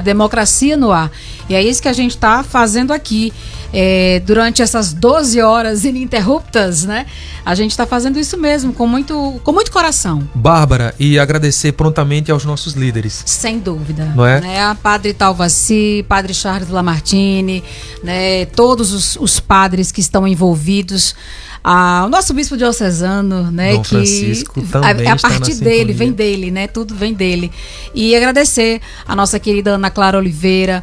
democracia no ar. E é isso que a gente está fazendo aqui. Durante essas 12 horas ininterruptas, né? A gente está fazendo isso mesmo, com muito coração. Bárbara, e agradecer prontamente aos nossos líderes. Sem dúvida. Não é? Né? A Padre Talvaci, Padre Charles Lamartine, né? Todos os padres que estão envolvidos. O nosso bispo diocesano, né? Dom Francisco também a partir está na dele, sintonia. vem dele, né? Tudo vem dele. E agradecer a nossa querida Ana Clara Oliveira,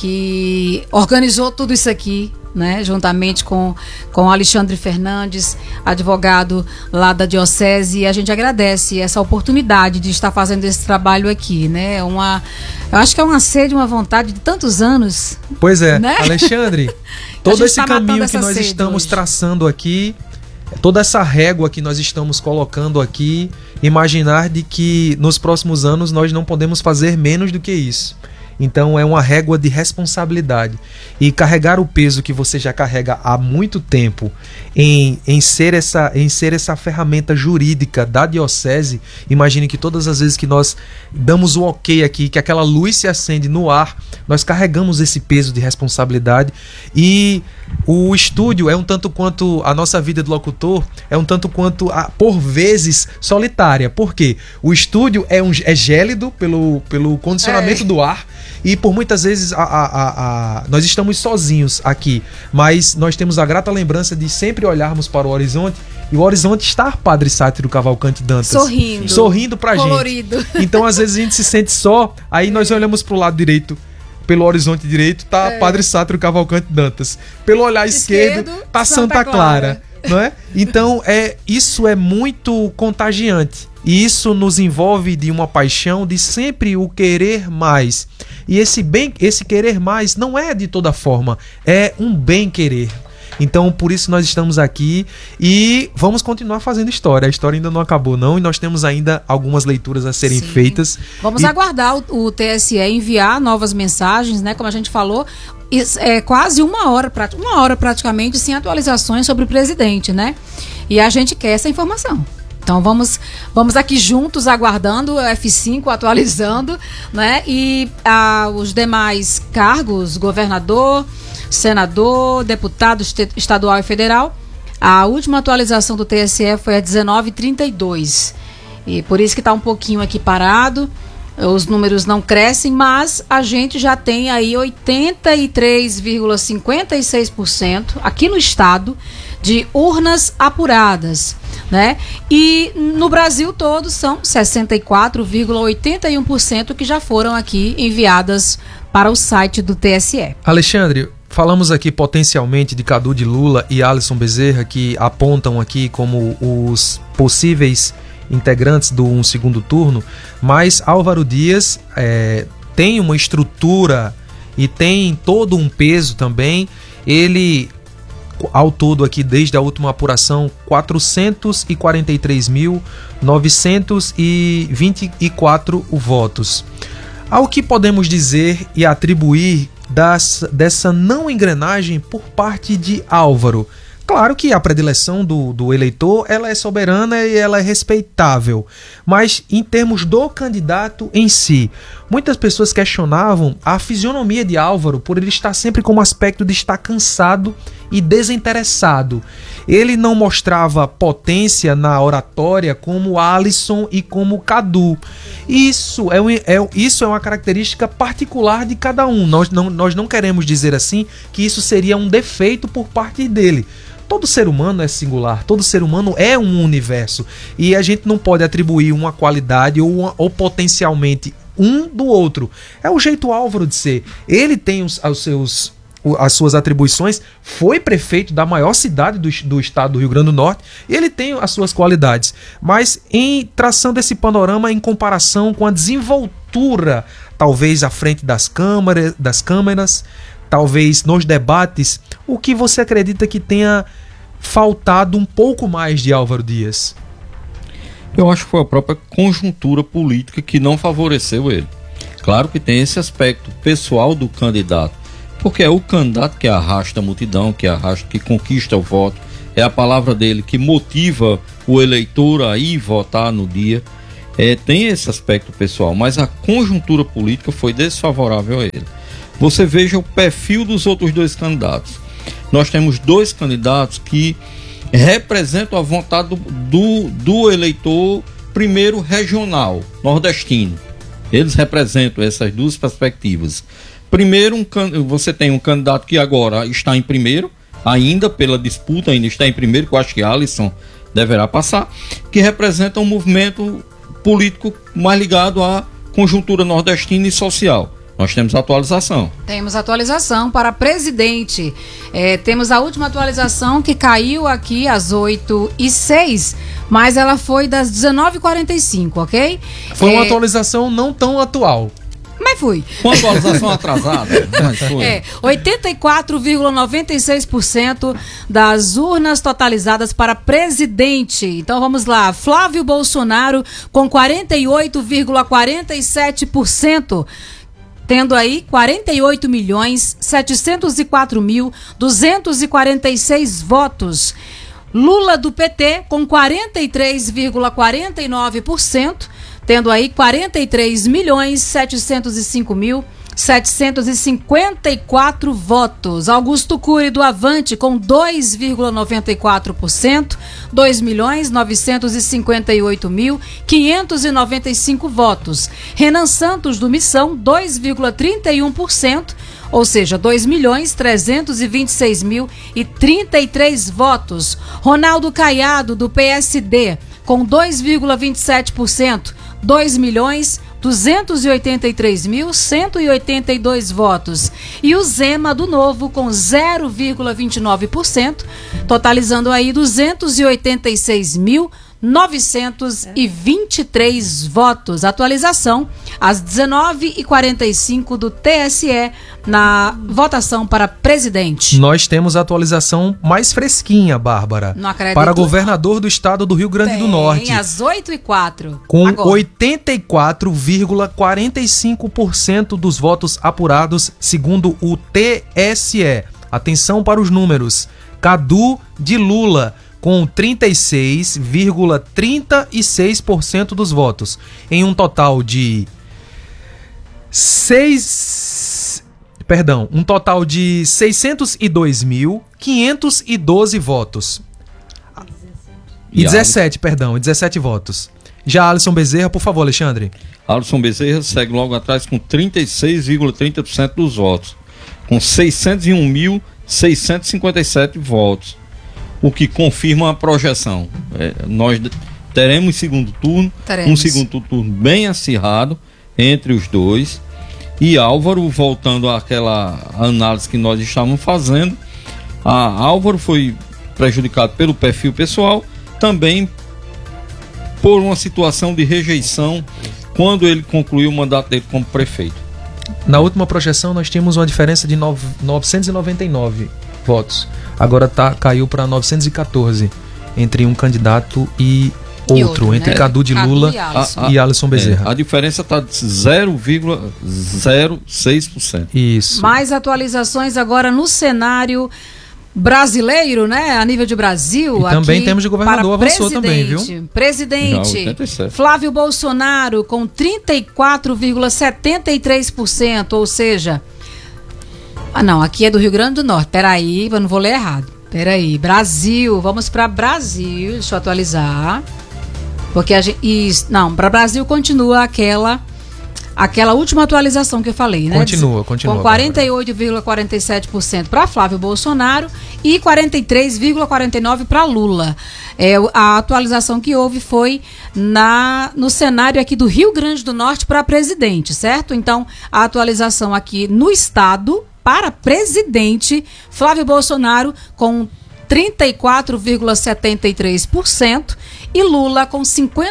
que organizou tudo isso aqui, né, juntamente com Alexandre Fernandes, advogado lá da Diocese, e a gente agradece essa oportunidade de estar fazendo esse trabalho aqui, né? Eu acho que é uma sede, uma vontade de tantos anos. Pois é, né? Alexandre, todo esse tá caminho que nós sede estamos hoje. traçando aqui, toda essa régua que nós estamos colocando aqui, imaginar de que nos próximos anos nós não podemos fazer menos do que isso. Então é uma régua de responsabilidade. E carregar o peso que você já carrega há muito tempo em ser essa ferramenta jurídica da diocese, imagine que todas as vezes que nós damos o ok aqui, que aquela luz se acende no ar, nós carregamos esse peso de responsabilidade. E o estúdio é um tanto quanto a nossa vida de locutor, é um tanto quanto, por vezes, solitária. Por quê? O estúdio é gélido pelo condicionamento do ar, e por muitas vezes nós estamos sozinhos aqui, mas nós temos a grata lembrança de sempre olharmos para o horizonte, e o horizonte está Padre Sátiro Cavalcante Dantas sorrindo pra colorido. gente. Então às vezes a gente se sente só, aí nós olhamos pro lado direito, pelo horizonte direito tá Padre Sátiro Cavalcante Dantas, pelo olhar esquerdo tá Santa Clara. Não é? Então isso é muito contagiante, e isso nos envolve de uma paixão de sempre o querer mais, e esse querer mais não é de toda forma, é um bem querer. Então por isso nós estamos aqui e vamos continuar fazendo história. A história ainda não acabou não, e nós temos ainra algumas leituras a serem feitas. Vamos aguardar o TSE enviar novas mensagens, né? Como a gente falou, é quase uma hora praticamente sem atualizações sobre o presidente, né? E a gente quer essa informação. Então vamos aqui juntos aguardando o F5 atualizando, né? E os demais cargos, governador, senador, deputado estadual e federal, a última atualização do TSE foi a 19h32. E por isso que está um pouquinho aqui parado. Os números não crescem, mas a gente já tem aí 83,56% aqui no estado de urnas apuradas, né? E no Brasil todo são 64,81% que já foram aqui enviadas para o site do TSE. Alexandre, falamos aqui potencialmente de Cadu de Lula e Alisson Bezerra, que apontam aqui como os possíveis integrantes do segundo turno, mas Álvaro Dias tem uma estrutura e tem todo um peso também. Ele, ao todo aqui, desde a última apuração, 443.924 votos. Ao que podemos dizer e atribuir dessa não engrenagem por parte de Álvaro? Claro que a predileção do eleitor, ela é soberana e ela é respeitável, mas em termos do candidato em si, muitas pessoas questionavam a fisionomia de Álvaro por ele estar sempre com um aspecto de estar cansado e desinteressado. Ele não mostrava potência na oratória como Alisson e como Cadu. Isso é uma característica particular de cada um. Nós não queremos dizer assim que isso seria um defeito por parte dele. Todo ser humano é singular, todo ser humano é um universo, e a gente não pode atribuir uma qualidade ou potencialmente um do outro. É o jeito Álvaro de ser. Ele tem as suas atribuições, foi prefeito da maior cidade do estado do Rio Grande do Norte, e ele tem as suas qualidades, mas em traçando esse panorama em comparação com a desenvoltura, talvez à frente das câmeras, talvez nos debates, o que você acredita que tenha faltado um pouco mais de Álvaro Dias? Eu acho que foi a própria conjuntura política que não favoreceu ele. Claro que tem esse aspecto pessoal do candidato, porque é o candidato que arrasta a multidão, que conquista o voto, é a palavra dele que motiva o eleitor a ir votar no dia. Tem esse aspecto pessoal, mas a conjuntura política foi desfavorável a ele. você veja o perfil dos outros dois candidatos. Nós temos dois candidatos que representam a vontade do eleitor, primeiro regional, nordestino. Eles representam essas duas perspectivas. Primeiro, você tem um candidato que agora está em primeiro, ainda pela disputa, ainda está em primeiro, que eu acho que Alisson deverá passar, que representa um movimento político mais ligado à conjuntura nordestina e social. Nós temos atualização. Temos atualização para presidente. Temos a última atualização que caiu aqui às 8h06, mas ela foi das 19h45, ok? Foi uma atualização não tão atual. Mas fui. Com atualização atrasada. Mas foi. 84,96% das urnas totalizadas para presidente. Então vamos lá. Flávio Bolsonaro com 48,47%. Tendo aí 48.704.246 votos. Lula do PT com 43,49%, tendo aí 43.705.754 votos. Augusto Cury do Avante com 2,94%, 2.958.595 votos. Renan Santos do Missão, 2,31%, ou seja, 2.326.033 votos. Ronaldo Caiado do PSD com 2,27%, 2.283.182 votos. E o Zema do Novo com 0,29%, totalizando aí 286.923 votos. Atualização às 19h45 do TSE na votação para presidente. Nós temos a atualização mais fresquinha, Bárbara. Não acredito. Para governador do estado do Rio Grande do Norte. Às 8h04. Com 84,45% dos votos apurados, segundo o TSE. Atenção para os números. Cadu de Lula, com 36,36% dos votos, em um total de 602.512 votos. E 17 votos. Já Alisson Bezerra, por favor, Alexandre. Alisson Bezerra segue logo atrás com 36,30% dos votos, com 601.657 votos, o que confirma a projeção. Nós teremos segundo turno, um segundo turno bem acirrado entre os dois. E Álvaro, voltando àquela análise que nós estávamos fazendo, Álvaro foi prejudicado pelo perfil pessoal, também por uma situação de rejeição quando ele concluiu o mandato dele como prefeito. Na última projeção nós tínhamos uma diferença de 999 votos. Agora caiu para 914 entre um candidato e outro, entre, né? Cadu de Lula e Alisson Bezerra. A diferença está de 0,06%. Isso. Mais atualizações agora no cenário brasileiro, né? A nível de Brasil. E também temos de governador, avançou também, viu? Presidente Flávio Bolsonaro com 34,73%, ou seja... não, aqui é do Rio Grande do Norte. Peraí, eu não vou ler errado. Peraí, Brasil, vamos para Brasil, deixa eu atualizar. Porque a gente... não, para Brasil continua aquela última atualização que eu falei, né? Continua. Com 48,47% para Flávio Bolsonaro e 43,49% para Lula. A atualização que houve foi no cenário aqui do Rio Grande do Norte para presidente, certo? Então, a atualização aqui no estado para presidente, Flávio Bolsonaro com 34,73% e Lula com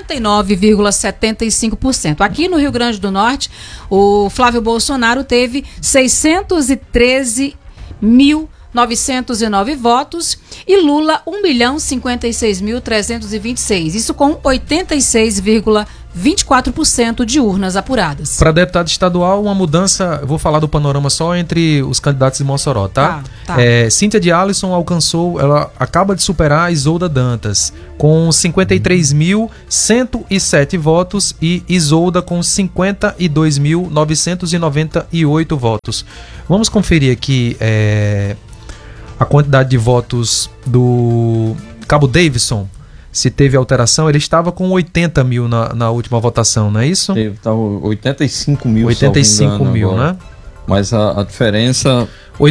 59,75%. Aqui no Rio Grande do Norte, o Flávio Bolsonaro teve 613.000 909 votos e Lula 1.056.326, isso com 86,24% de urnas apuradas. Para deputado estadual, uma mudança, eu vou falar do panorama só entre os candidatos de Mossoró, tá? Tá. Cíntia de Alisson ela acaba de superar a Isolda Dantas, com 53.107 votos e Isolda com 52.998 votos. Vamos conferir aqui a quantidade de votos do Cabo Davidson. Se teve alteração, ele estava com 80 mil na última votação, não é isso? Teve, estava 85 mil. 85 mil, né? Mas a diferença...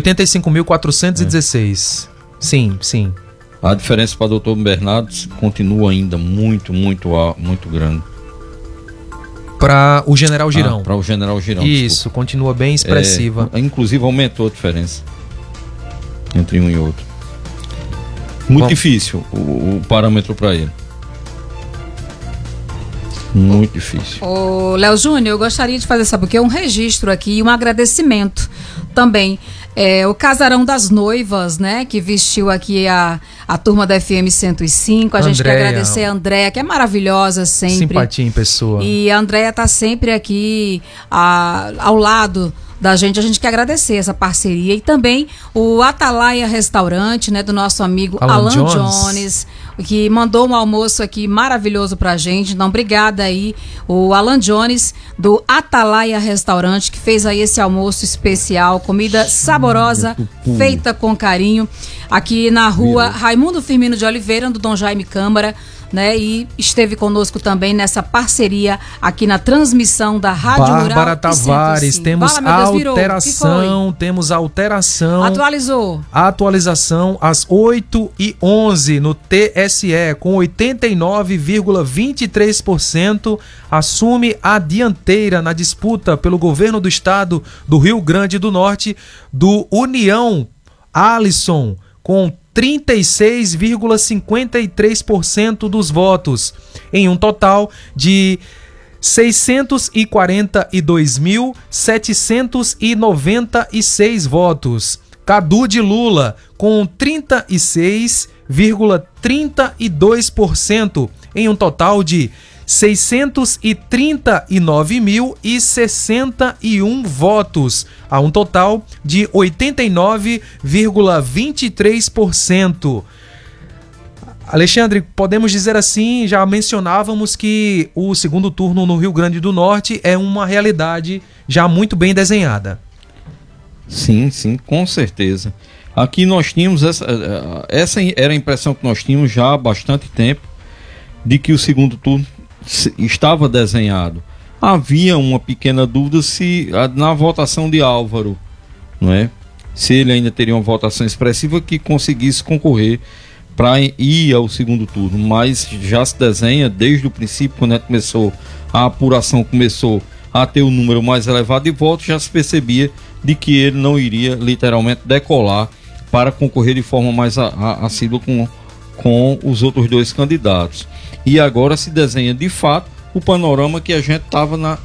85.416. Sim. A diferença para o doutor Bernardo continua ainda muito grande. Para o General Girão. Para o General Girão. Isso, desculpa. continua bem expressiva. Inclusive aumentou a diferença entre um e outro. Muito difícil o parâmetro para ele. Muito difícil. Ô, Léo Júnior, eu gostaria de fazer, sabe o quê? Um registro aqui e um agradecimento também. O Casarão das Noivas, né? Que vestiu aqui a turma da FM 105. A gente quer agradecer a Andréia, que é maravilhosa sempre. Simpatia em pessoa. E a Andréia tá sempre aqui ao lado da gente. A gente quer agradecer essa parceria. E também o Atalaia Restaurante, né? Do nosso amigo Alan Jones, que mandou um almoço aqui maravilhoso pra gente. Então, obrigada aí, o Alan Jones, do Atalaia Restaurante, que fez aí esse almoço especial, comida saborosa, feita com carinho, aqui na rua Raimundo Firmino de Oliveira, do Dom Jaime Câmara, né? E esteve conosco também nessa parceria aqui na transmissão da Rádio Rural. Bárbara Tavares, temos alteração. Atualizou. Atualização às 8h11 no TSE, com 89,23%, assume a dianteira na disputa pelo governo do estado do Rio Grande do Norte do União Alisson, com 36,53% dos votos, em um total de 642.796 votos. Cadu de Lula, com 36,32%, em um total de 639.061 votos, a um total de 89,23%. Alexandre, podemos dizer assim, já mencionávamos que o segundo turno no Rio Grande do Norte é uma realidade já muito bem desenhada. Sim, com certeza. Aqui nós tínhamos, essa era a impressão que nós tínhamos já há bastante tempo, de que o segundo turno estava desenhado. Havia uma pequena dúvida se na votação de Álvaro, não é? Se ele ainda teria uma votação expressiva que conseguisse concorrer para ir ao segundo turno, mas já se desenha desde o princípio, quando a apuração começou a ter o número mais elevado de votos, já se percebia de que ele não iria literalmente decolar para concorrer de forma mais assídua com os outros dois candidatos. E agora se desenha de fato o panorama que a gente estava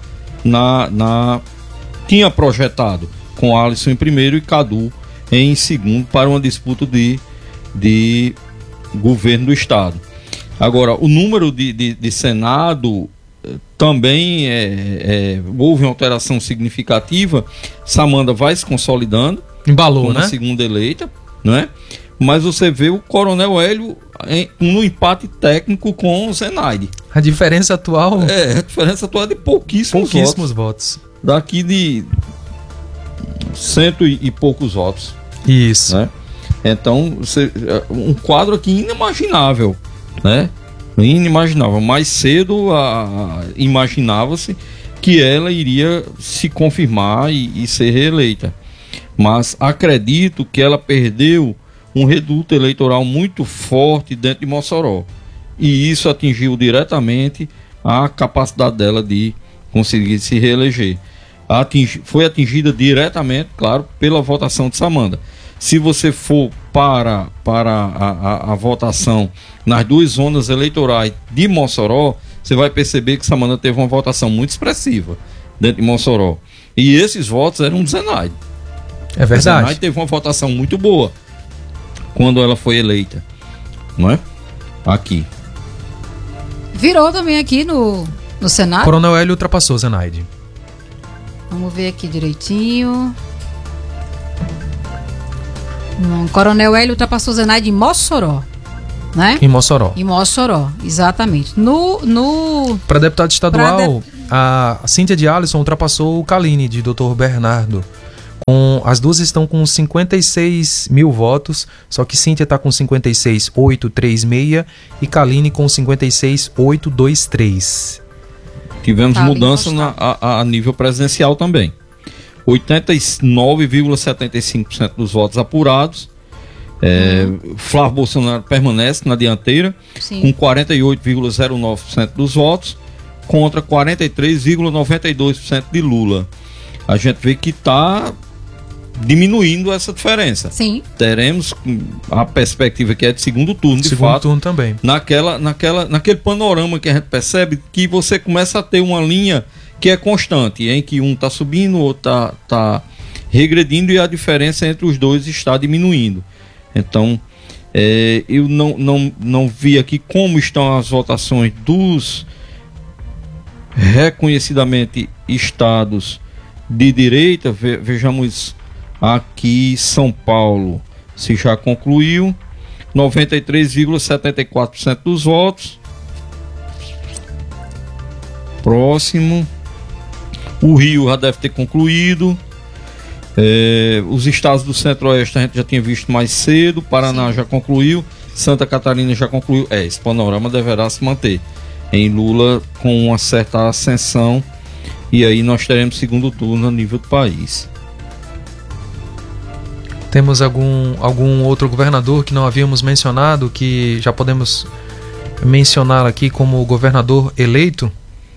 tinha projetado, com Alisson em primeiro e Cadu em segundo, para uma disputa de governo do estado. Agora, o número de Senado também houve uma alteração significativa. Samanda vai se consolidando, embalou, como né? a segunda eleita, né? Mas você vê o Coronel Hélio no empate técnico com o Zenaide. A diferença atual... A diferença atual é de pouquíssimos votos. Daqui de 100 e poucos votos. Isso. Né? Então, um quadro aqui inimaginável, né? Inimaginável. Mais cedo imaginava-se que ela iria se confirmar e ser reeleita. Mas acredito que ela perdeu um reduto eleitoral muito forte dentro de Mossoró. E isso atingiu diretamente a capacidade dela de conseguir se reeleger. Foi atingida diretamente, claro, pela votação de Samanda. Se você for para a votação nas duas zonas eleitorais de Mossoró, você vai perceber que Samanda teve uma votação muito expressiva dentro de Mossoró. E esses votos eram do Zenaide. É verdade. O Zenaide teve uma votação muito boa quando ela foi eleita, não é? Aqui. Virou também aqui no Senado. Coronel Hélio ultrapassou Zenaide. Vamos ver aqui direitinho. Coronel Hélio ultrapassou Zenaide em Mossoró, né? Em Mossoró. Em Mossoró, exatamente. Para deputado estadual, a Cíntia de Alisson ultrapassou o Kaline, de Dr. Bernardo. As duas estão com 56 mil votos, só que Cíntia está com 56.836 e Kaline com 56.823. Tivemos mudança a nível presidencial também. 89,75% dos votos apurados. Flávio Bolsonaro permanece na dianteira, sim, com 48,09% dos votos, contra 43,92% de Lula. A gente vê que está diminuindo essa diferença. Sim. Teremos a perspectiva que é de segundo turno, de segundo fato. Turno também. Naquele panorama que a gente percebe que você começa a ter uma linha que é constante, em que um está subindo, o outro está regredindo e a diferença entre os dois está diminuindo. Então, eu não vi aqui como estão as votações dos reconhecidamente estados de direita. Vejamos aqui São Paulo, se já concluiu, 93,74% dos votos. Próximo. O Rio já deve ter concluído. Os estados do Centro-Oeste a gente já tinha visto mais cedo. Paraná, sim, já concluiu. Santa Catarina já concluiu. Esse panorama deverá se manter em Lula com uma certa ascensão. E aí nós teremos segundo turno a nível do país. Temos algum outro governador que não havíamos mencionado, que já podemos mencionar aqui como governador eleito?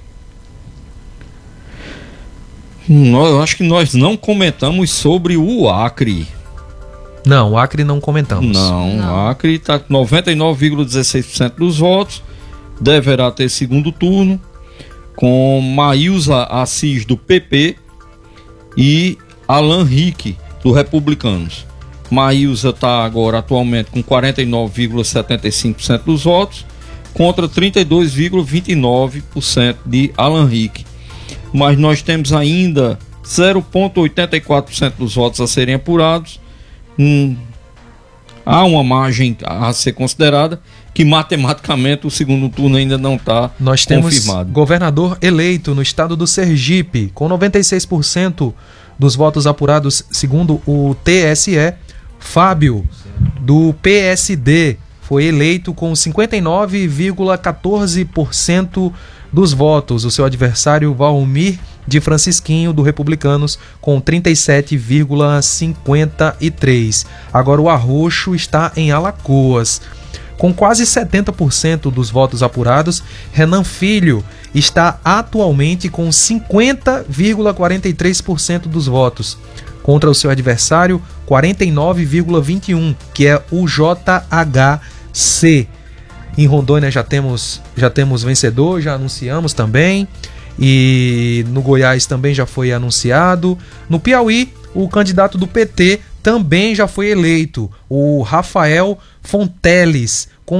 Eu acho que nós não comentamos sobre o Acre. Não, o Acre não comentamos. Não. O Acre está com 99,16% dos votos. Deverá ter segundo turno, com Maílza Assis, do PP, e Alan Rick, do Republicanos. Maílza está agora atualmente com 49,75% dos votos, contra 32,29% de Alan Rick. Mas nós temos ainda 0,84% dos votos a serem apurados. Há uma margem a ser considerada, que matematicamente o segundo turno ainda não está confirmado. Nós temos governador eleito no estado do Sergipe, com 96% dos votos apurados, segundo o TSE. Fábio, do PSD, foi eleito com 59,14% dos votos. O seu adversário, Valmir de Francisquinho, do Republicanos, com 37,53%. Agora o Arroxo está em Alagoas, com quase 70% dos votos apurados. Renan Filho está atualmente com 50,43% dos votos, contra o seu adversário, 49,21%, que é o JHC. Em Rondônia já temos vencedor, já anunciamos também. E no Goiás também já foi anunciado. No Piauí, o candidato do PT também já foi eleito, o Rafael Fonteles, com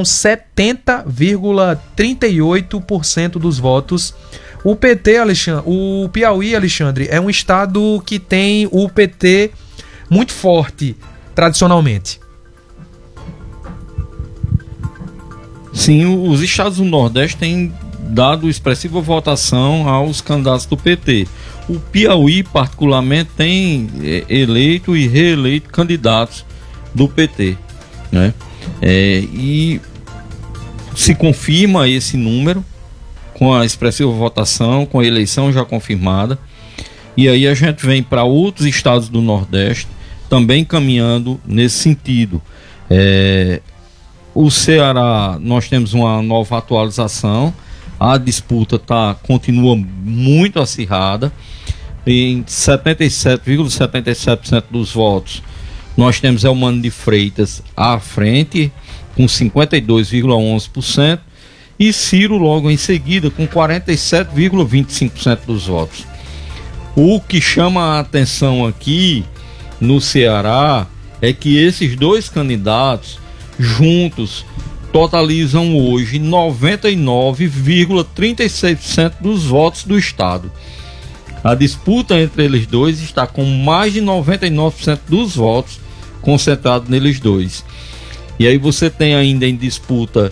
70,38% dos votos. O PT, o Piauí, Alexandre, é um estado que tem o PT muito forte, tradicionalmente. Sim, os estados do Nordeste têm dado expressiva votação aos candidatos do PT. O Piauí, particularmente, tem eleito e reeleito candidatos do PT, né? E se confirma esse número com a expressiva votação, com a eleição já confirmada. E aí a gente vem para outros estados do Nordeste também caminhando nesse sentido. O Ceará, nós temos uma nova atualização. A disputa continua muito acirrada. Em 77,77% dos votos, nós temos Elmano de Freitas à frente, com 52,11%, e Ciro logo em seguida, com 47,25% dos votos. O que chama a atenção aqui no Ceará é que esses dois candidatos juntos totalizam hoje 99,36% dos votos do estado. A disputa entre eles dois está com mais de 99% dos votos concentrados neles dois. E aí você tem ainda em disputa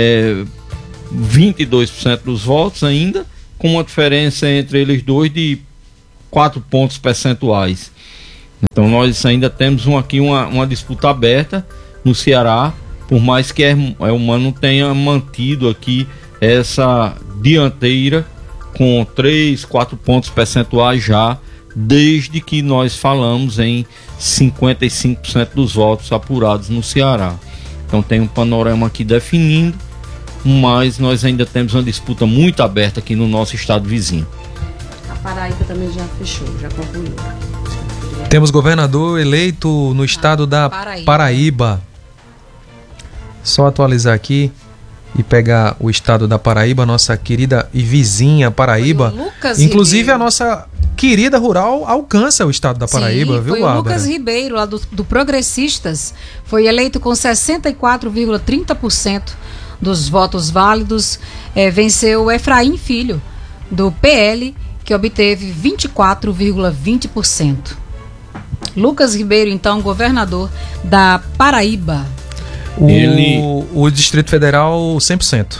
22% dos votos ainda, com uma diferença entre eles dois de 4 pontos percentuais. Então nós ainda temos aqui uma disputa aberta no Ceará, por mais que Elmano tenha mantido aqui essa dianteira com 3, 4 pontos percentuais já, desde que nós falamos em 55% dos votos apurados no Ceará. Então tem um panorama aqui definindo, mas nós ainda temos uma disputa muito aberta aqui no nosso estado vizinho. A Paraíba também já fechou, já concluiu. Temos governador eleito no estado da Paraíba. Só atualizar aqui e pegar o estado da Paraíba, nossa querida e vizinha Paraíba. Inclusive Ribeiro. A nossa querida rural alcança o estado da Paraíba, sim, viu, foi Bárbara? O Lucas Ribeiro, lá do Progressistas, foi eleito com 64,30% dos votos válidos. Venceu o Efraim Filho, do PL, que obteve 24,20%. Lucas Ribeiro, então, governador da Paraíba. O Distrito Federal, 100%.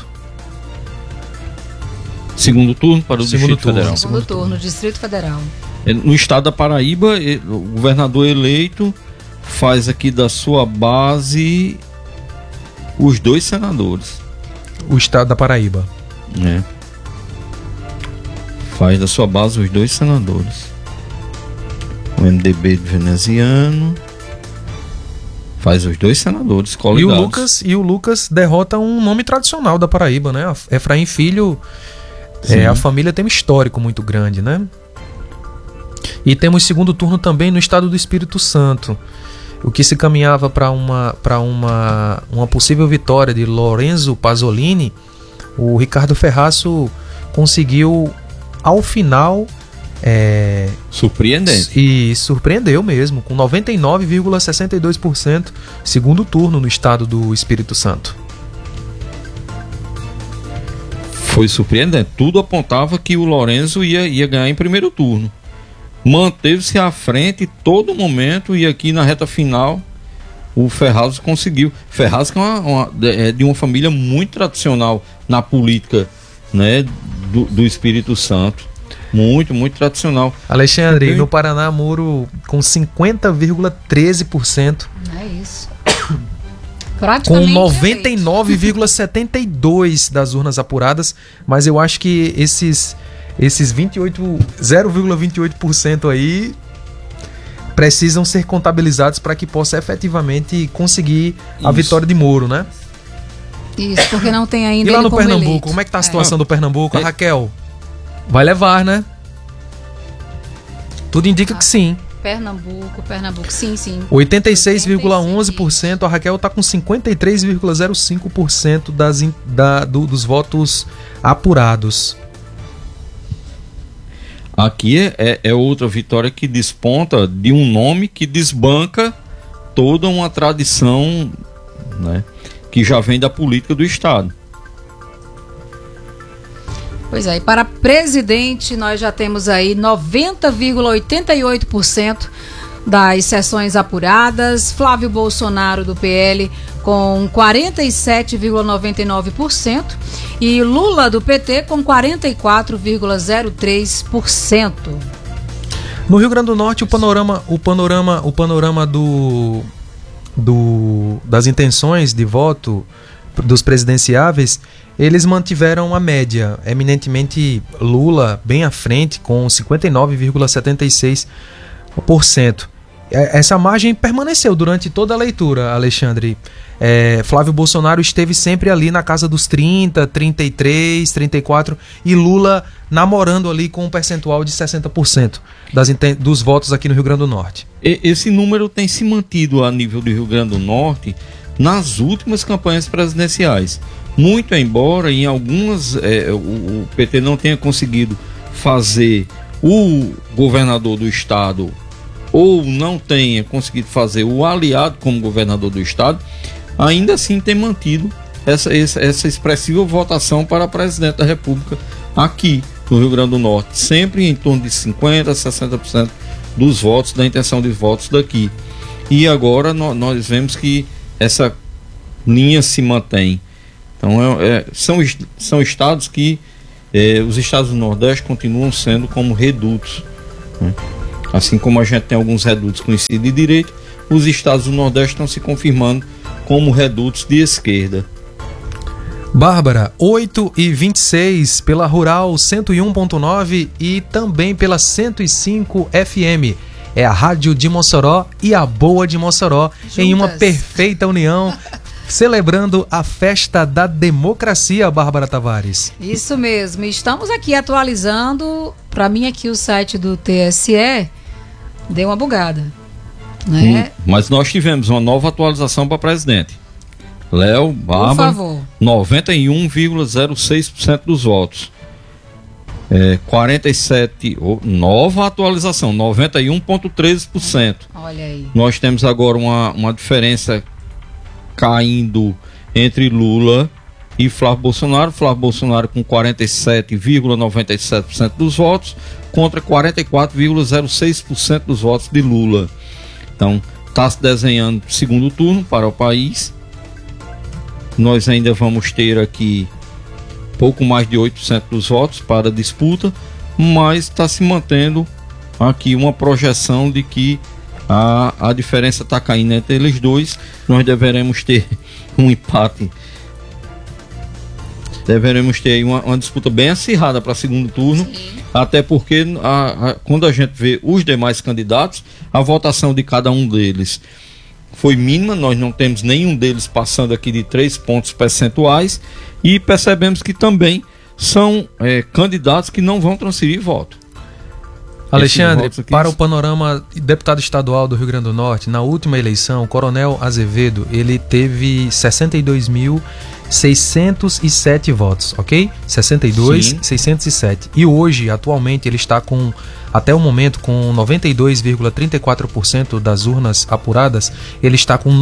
Segundo turno para o Distrito Federal. Segundo turno, Distrito Federal. No estado da Paraíba, o governador eleito faz aqui da sua base os 2 senadores. O estado da Paraíba. Faz da sua base os 2 senadores. O MDB de Veneziano faz os 2 senadores coligados. E o Lucas derrota um nome tradicional da Paraíba, né? Efraim Filho. A família tem um histórico muito grande, né? E temos segundo turno também no estado do Espírito Santo. O que se caminhava para uma possível vitória de Lorenzo Pasolini, o Ricardo Ferraço conseguiu, ao final... surpreendente. E surpreendeu mesmo, com 99,62% segundo turno no estado do Espírito Santo. Foi surpreendente. Tudo apontava que o Lorenzo ia ganhar em primeiro turno. Manteve-se à frente todo momento e aqui na reta final o Ferraz conseguiu. Ferraz que é de uma família muito tradicional na política, né, do Espírito Santo. Muito, muito tradicional. Alexandre, no Paraná, Moro com 50,13%. É isso. Com 99,72% das urnas apuradas, mas eu acho que esses 0,28% aí precisam ser contabilizados para que possa efetivamente conseguir a vitória de Moro, né? Isso, porque não tem ainda. E lá no como Pernambuco, eleito. como é que tá a situação do Pernambuco? A Raquel vai levar, né? Tudo indica que sim. Pernambuco, sim. 86,11%, a Raquel está com 53,05% dos votos apurados. Aqui é outra vitória que desponta de um nome que desbanca toda uma tradição, né, que já vem da política do Estado. Pois é, e para presidente nós já temos aí 90,88% das sessões apuradas. Flávio Bolsonaro do PL com 47,99% e Lula do PT com 44,03%. No Rio Grande do Norte, o panorama das intenções de voto dos presidenciáveis, eles mantiveram a média, eminentemente Lula bem à frente com 59,76%. Essa margem permaneceu durante toda a leitura, Alexandre. Flávio Bolsonaro esteve sempre ali na casa dos 30, 33, 34 e Lula namorando ali com um percentual de 60% dos votos aqui no Rio Grande do Norte. Esse número tem se mantido a nível do Rio Grande do Norte nas últimas campanhas presidenciais. Muito embora em algumas o PT não tenha conseguido fazer o governador do estado ou não tenha conseguido fazer o aliado como governador do estado, ainda assim tem mantido essa expressiva votação para presidente da República aqui no Rio Grande do Norte, sempre em torno de 50% a 60% dos votos, da intenção de votos daqui. E agora nós vemos que essa linha se mantém. Então são estados que os estados do Nordeste continuam sendo como redutos, né? Assim como a gente tem alguns redutos conhecidos de direita, os estados do Nordeste estão se confirmando como redutos de esquerda. Bárbara, 8h26 pela Rural 101.9 e também pela 105 FM. É a Rádio de Mossoró e a Boa de Mossoró juntas, em uma perfeita união, celebrando a festa da democracia, Bárbara Tavares. Isso mesmo, estamos aqui atualizando, para mim aqui o site do TSE deu uma bugada, né? Mas nós tivemos uma nova atualização para presidente. Léo, Bárbara, 91,06% dos votos. 47, nova atualização, 91,13%. Olha aí. Nós temos agora uma diferença caindo entre Lula e Flávio Bolsonaro. Flávio Bolsonaro com 47,97% dos votos contra 44,06% dos votos de Lula. Então, está se desenhando segundo turno para o país. Nós ainda vamos ter aqui pouco mais de 8% dos votos para a disputa, mas está se mantendo aqui uma projeção de que a diferença está caindo entre eles dois. Nós deveremos ter um empate, deveremos ter uma disputa bem acirrada para segundo turno. Sim. Até porque quando a gente vê os demais candidatos, a votação de cada um deles foi mínima, nós não temos nenhum deles passando aqui de 3 pontos percentuais, e percebemos que também são candidatos que não vão transferir voto. Alexandre, para o panorama, deputado estadual do Rio Grande do Norte, na última eleição, o Coronel Azevedo, ele teve 62.607 votos, ok? 62.607. E hoje, atualmente, ele está com, até o momento, com 92,34% das urnas apuradas, ele está com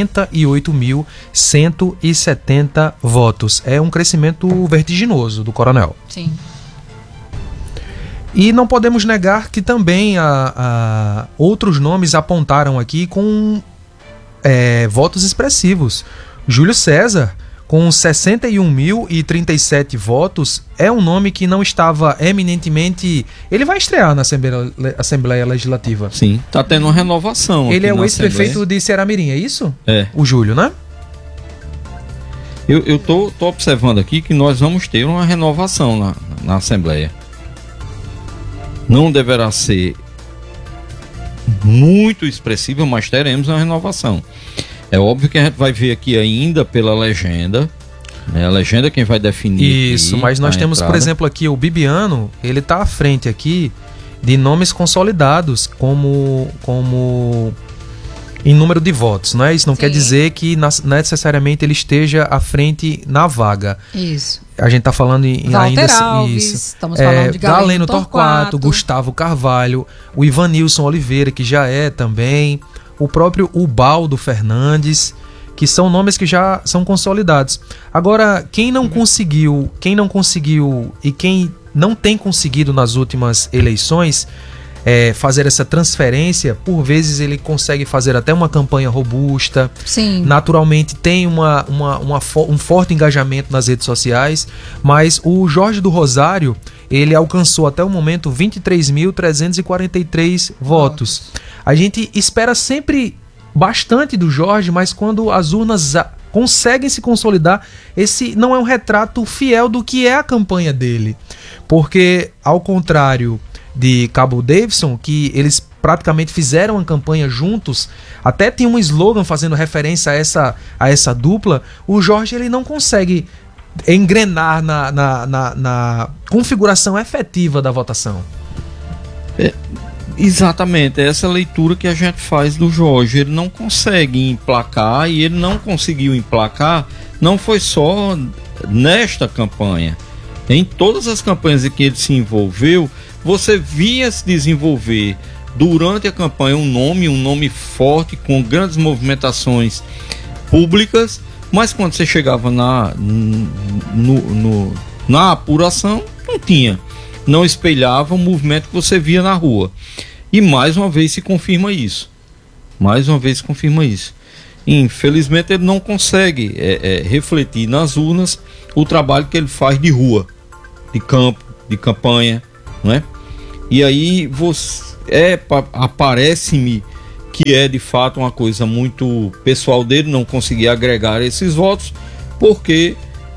98.170 votos. É um crescimento vertiginoso do Coronel. Sim. E não podemos negar que também outros nomes apontaram aqui com votos expressivos. Júlio César, com 61.037 votos, é um nome que não estava eminentemente... Ele vai estrear na Assembleia Legislativa. Sim, está tendo uma renovação. Ele é o ex-prefeito de Ceará-Mirim, é isso? É. O Júlio, né? Eu tô observando aqui que nós vamos ter uma renovação na Assembleia. Não deverá ser muito expressiva, mas teremos uma renovação. É óbvio que a gente vai ver aqui ainda pela legenda, né? A legenda é quem vai definir. Isso, mas nós temos, por exemplo, aqui o Bibiano, ele está à frente aqui de nomes consolidados como em número de votos, não é? Isso não quer dizer que necessariamente ele esteja à frente na vaga. Isso. A gente está falando em Walter ainda Alves, isso. Estamos falando de Galeno Torquato, Gustavo Carvalho, o Ivanilson Oliveira, que já é também, o próprio Ubaldo Fernandes, que são nomes que já são consolidados. Agora, quem não conseguiu e quem não tem conseguido nas últimas eleições fazer essa transferência, por vezes ele consegue fazer até uma campanha robusta. Sim. Naturalmente tem um forte engajamento nas redes sociais, mas o Jorge do Rosário, ele alcançou até o momento 23.343 votos. A gente espera sempre bastante do Jorge, mas quando as urnas conseguem se consolidar, esse não é um retrato fiel do que é a campanha dele. Porque, ao contrário de Cabo Davidson, que eles praticamente fizeram uma campanha juntos, até tinha um slogan fazendo referência a essa dupla, o Jorge ele não consegue engrenar na configuração efetiva da votação. Exatamente, essa é a leitura que a gente faz do Jorge. Ele não consegue emplacar, e ele não conseguiu emplacar, não foi só nesta campanha. Em todas as campanhas em que ele se envolveu, você via se desenvolver durante a campanha um nome forte, com grandes movimentações públicas, mas quando você chegava na apuração, não espelhava o movimento que você via na rua. E mais uma vez se confirma isso. Infelizmente ele não consegue refletir nas urnas o trabalho que ele faz de rua, de campo, de campanha, não é? E aí aparece-me que é de fato uma coisa muito pessoal dele, não conseguir agregar esses votos, porque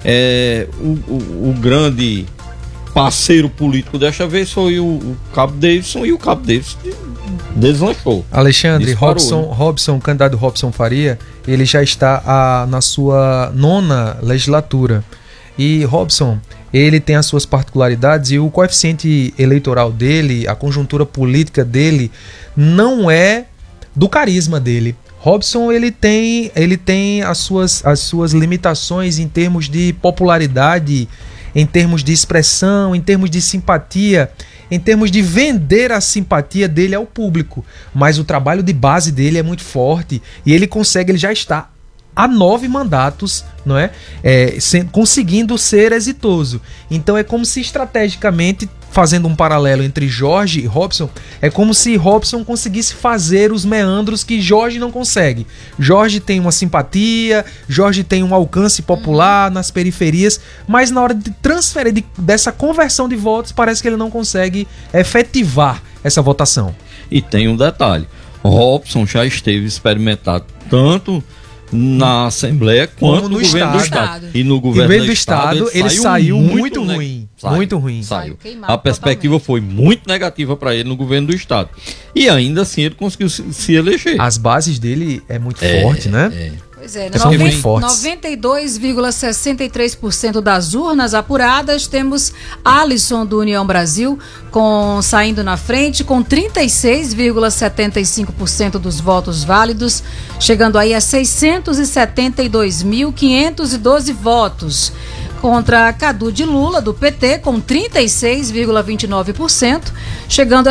o grande parceiro político desta vez foi o Cabo Davidson, e o Cabo Davidson deslanchou. Alexandre, Robson, o candidato Robson Faria, ele já está na sua 9ª legislatura. E Robson, ele tem as suas particularidades, e o coeficiente eleitoral dele, a conjuntura política dele, não é do carisma dele. Robson, ele tem as suas limitações em termos de popularidade, em termos de expressão, em termos de simpatia, em termos de vender a simpatia dele ao público. Mas o trabalho de base dele é muito forte, e ele já está há 9 mandatos, não é? Conseguindo ser exitoso. Então é como se estrategicamente, fazendo um paralelo entre Jorge e Robson, é como se Robson conseguisse fazer os meandros que Jorge não consegue. Jorge tem uma simpatia, Jorge tem um alcance popular nas periferias, mas na hora de transferir dessa conversão de votos, parece que ele não consegue efetivar essa votação. E tem um detalhe: Robson já esteve experimentado tanto na Assembleia quanto no governo do Estado. E no governo do Estado ele saiu muito ruim. Muito ruim. Saiu. A perspectiva foi muito negativa para ele no governo do Estado. E ainda assim ele conseguiu se eleger. As bases dele é muito forte, né? Pois é, são muito fortes. 92,63% das urnas apuradas, temos Alisson do União Brasil saindo na frente com 36,75% dos votos válidos, chegando aí a 672.512 votos. Contra Cadu de Lula, do PT, com 36,29%, chegando a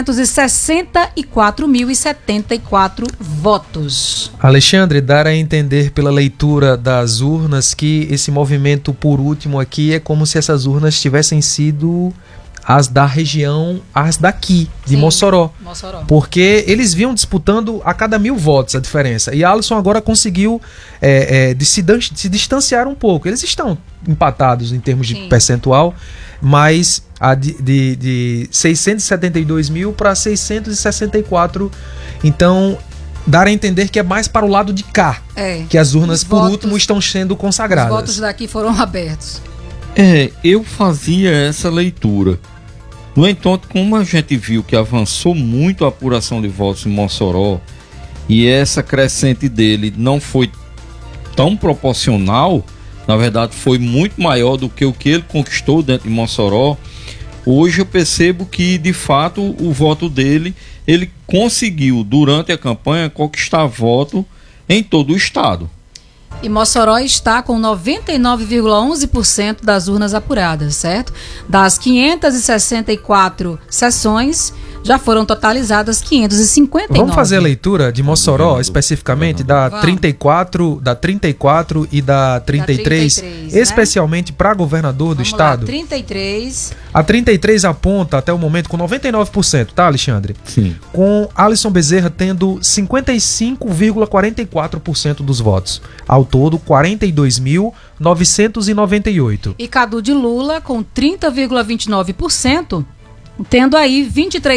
664.074 votos. Alexandre, dar a entender pela leitura das urnas que esse movimento por último aqui é como se essas urnas tivessem sido as da região, as daqui, de Mossoró. Porque eles vinham disputando a cada 1.000 votos a diferença. E Alisson agora conseguiu se distanciar um pouco. Eles estão empatados em termos de percentual, mas de 672 mil para 664. Então, dar a entender que é mais para o lado de cá, que as urnas por último estão sendo consagradas. Os votos daqui foram abertos. Eu fazia essa leitura. No entanto, como a gente viu que avançou muito a apuração de votos em Mossoró, e essa crescente dele não foi tão proporcional, na verdade foi muito maior do que o que ele conquistou dentro de Mossoró, hoje eu percebo que de fato o voto dele, ele conseguiu durante a campanha conquistar voto em todo o estado. E Mossoró está com 99,11% das urnas apuradas, certo? Das 564 sessões, já foram totalizadas 559. Vamos fazer a leitura de Mossoró, especificamente, da 34 e da 33, especialmente para governador do estado. 33. A 33 aponta até o momento com 99%, tá, Alexandre? Sim. Com Alisson Bezerra tendo 55,44% dos votos. Ao todo, 42.998. E Cadu de Lula com 30,29%. Tendo aí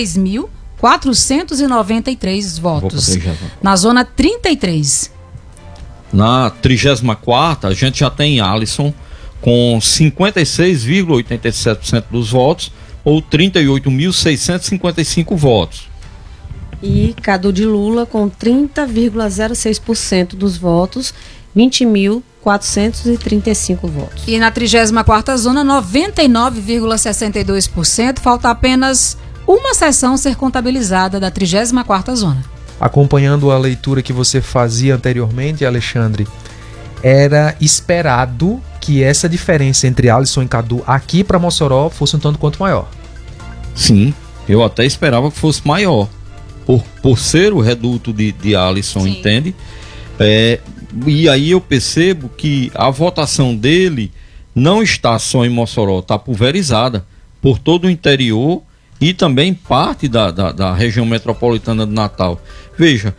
23.493 votos. Na zona 33. Na 34ª, a gente já tem Alisson com 56,87% dos votos, ou 38.655 votos. E Cadu de Lula com 30,06% dos votos, 20.435 votos. E na 34ª zona, 99,62%. Falta apenas uma sessão ser contabilizada da 34ª zona. Acompanhando a leitura que você fazia anteriormente, Alexandre, era esperado que essa diferença entre Alisson e Cadu aqui para Mossoró fosse um tanto quanto maior. Sim, eu até esperava que fosse maior. por ser o reduto de Alisson, Sim. entende? E aí eu percebo que a votação dele não está só em Mossoró, está pulverizada por todo o interior e também parte da região metropolitana de Natal. Veja,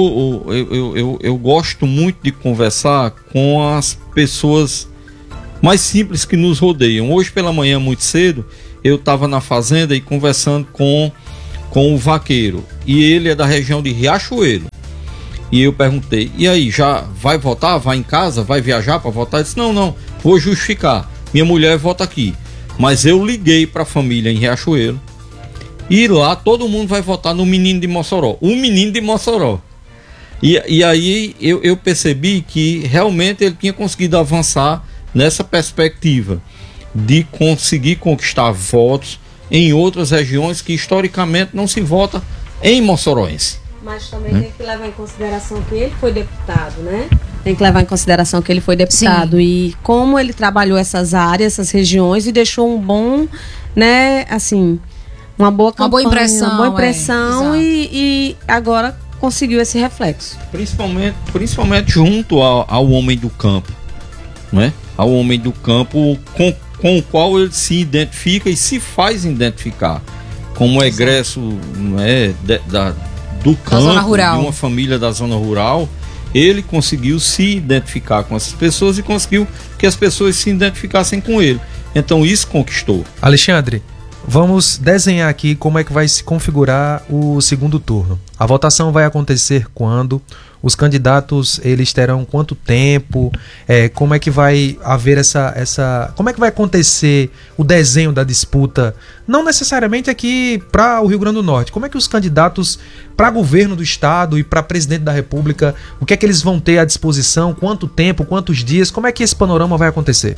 eu gosto muito de conversar com as pessoas mais simples que nos rodeiam. Hoje pela manhã, muito cedo, eu estava na fazenda e conversando com o vaqueiro, e ele é da região de Riachuelo. E eu perguntei: e aí, já vai votar? Vai em casa? Vai viajar para votar? Ele disse: não, vou justificar, minha mulher vota aqui. Mas eu liguei para a família em Riachuelo, e lá todo mundo vai votar no menino de Mossoró, o menino de Mossoró. E aí eu percebi que realmente ele tinha conseguido avançar nessa perspectiva de conseguir conquistar votos em outras regiões que historicamente não se vota em mossoroense. Mas também tem que levar em consideração que ele foi deputado, né? Tem que levar em consideração que ele foi deputado. Sim. E como ele trabalhou essas áreas, essas regiões, e deixou um bom, né, assim, uma boa campanha, uma boa impressão e agora conseguiu esse reflexo. Principalmente junto ao homem do campo, né? Ao homem do campo com o qual ele se identifica e se faz identificar como egresso, né, do campo, de uma família da zona rural. Ele conseguiu se identificar com essas pessoas e conseguiu que as pessoas se identificassem com ele. Então isso conquistou. Alexandre, vamos desenhar aqui como é que vai se configurar o segundo turno. A votação vai acontecer quando? Os candidatos, eles terão quanto tempo? Como é que vai haver como é que vai acontecer o desenho da disputa? Não necessariamente aqui para o Rio Grande do Norte. Como é que os candidatos para governo do estado e para presidente da República, o que é que eles vão ter à disposição? Quanto tempo? Quantos dias? Como é que esse panorama vai acontecer?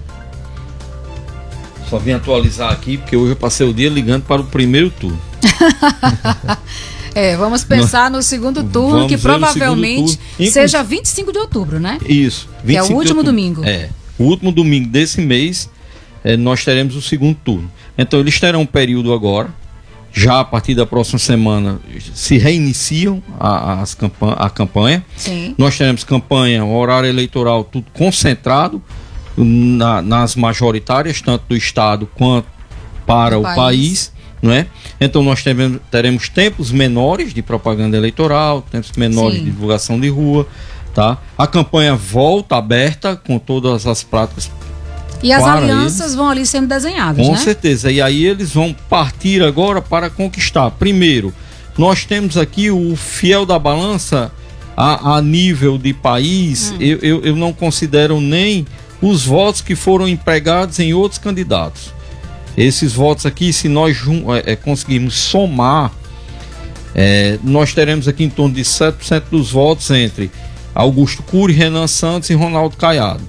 Só vim atualizar aqui porque hoje eu passei o dia ligando para o primeiro turno. Vamos pensar no segundo turno, que provavelmente seja 25 de outubro, né? Isso. 25 que é o último domingo. O último domingo desse mês, nós teremos o segundo turno. Então eles terão um período agora, já a partir da próxima semana se reiniciam a campanha. Sim. Nós teremos campanha, horário eleitoral, tudo concentrado nas majoritárias, tanto do estado quanto para o país. Não é? Então nós teremos tempos menores de propaganda eleitoral, tempos menores de divulgação de rua, tá? A campanha volta aberta com todas as práticas. E as alianças vão ali sendo desenhadas, né? Com certeza. E aí eles vão partir agora para conquistar. Primeiro, nós temos aqui o fiel da balança a nível de país. Eu não considero nem os votos que foram empregados em outros candidatos. Esses votos aqui, se nós conseguirmos somar, nós teremos aqui em torno de 7% dos votos entre Augusto Cury, Renan Santos e Ronaldo Caiado.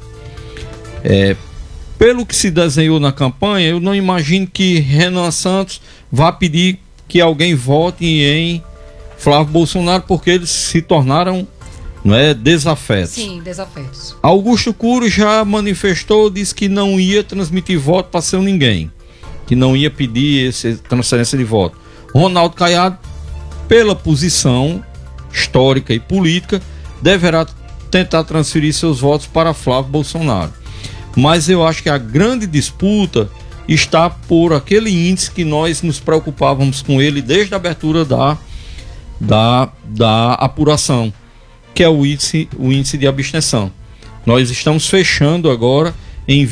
Pelo que se desenhou na campanha, eu não imagino que Renan Santos vá pedir que alguém vote em Flávio Bolsonaro, porque eles se tornaram desafetos. Sim, desafetos. Augusto Cury já manifestou, disse que não ia transmitir voto para seu ninguém, que não ia pedir essa transferência de voto. Ronaldo Caiado, pela posição histórica e política, deverá tentar transferir seus votos para Flávio Bolsonaro. Mas eu acho que a grande disputa está por aquele índice que nós nos preocupávamos com ele desde a abertura da apuração, que é o índice de abstenção. Nós estamos fechando agora em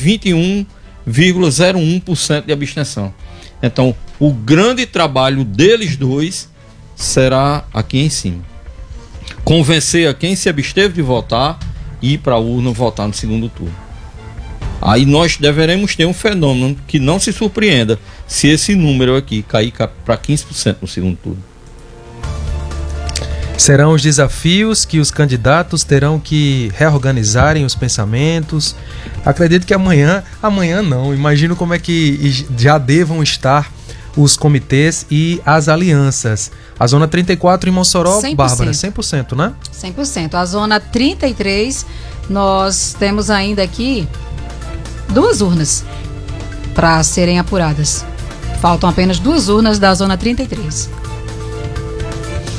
21,01% de abstenção. Então, o grande trabalho deles dois será aqui em cima. Convencer a quem se absteve de votar e ir para a urna votar no segundo turno. Aí nós deveremos ter um fenômeno que não se surpreenda se esse número aqui cair para 15% no segundo turno. Serão os desafios que os candidatos terão que reorganizarem os pensamentos. Acredito que amanhã não. Imagino como é que já devam estar os comitês e as alianças. A zona 34 em Mossoró, 100%. Bárbara, 100%, né? 100%. A zona 33, nós temos ainda aqui 2 urnas para serem apuradas. Faltam apenas 2 urnas da zona 33.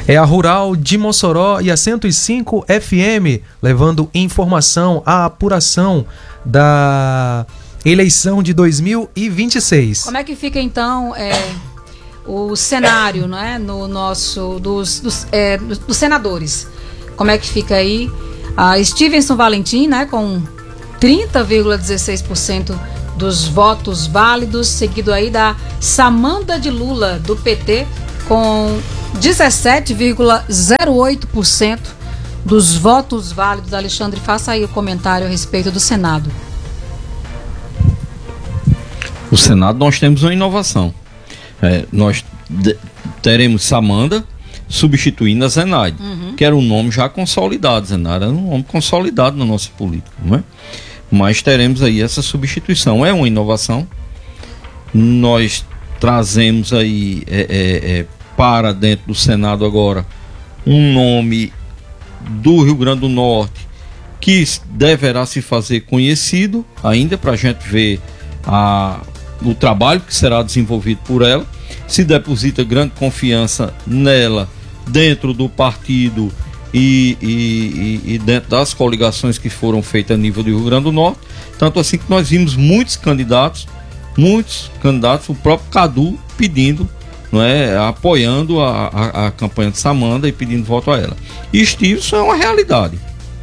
É a Rural de Mossoró e a 105 FM, levando informação, a apuração da eleição de 2026. Como é que fica então o cenário, né, no nosso dos senadores? Como é que fica aí a Stevenson Valentim, né, com 30,16% dos votos válidos, seguido aí da Samanda de Lula do PT com 17,08% dos votos válidos. Alexandre, faça aí o comentário a respeito do Senado. O Senado nós temos uma inovação. Nós teremos Samanda substituindo a Zenaide, que era um nome já consolidado. Zenaide era um nome consolidado na nossa política, não é? Mas teremos aí essa substituição. É uma inovação. Nós trazemos aí para dentro do Senado agora um nome do Rio Grande do Norte que deverá se fazer conhecido ainda, para a gente ver o trabalho que será desenvolvido por ela. Se deposita grande confiança nela dentro do partido e dentro das coligações que foram feitas a nível do Rio Grande do Norte. Tanto assim que nós vimos muitos candidatos, o próprio Cadu pedindo, não é, apoiando a campanha de Samanda e pedindo voto a ela. E Stevenson é uma realidade.